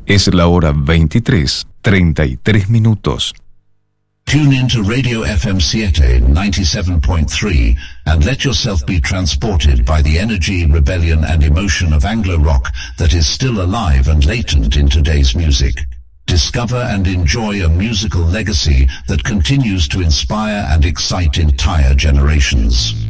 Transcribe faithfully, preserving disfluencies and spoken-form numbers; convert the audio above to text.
Es la hora veintitrés, treinta y tres minutos. Tune in to Radio F M Siete ninety-seven point three and let yourself be transported by the energy, rebellion and emotion of Anglo rock that is still alive and latent in today's music. Discover and enjoy a musical legacy that continues to inspire and excite entire generations.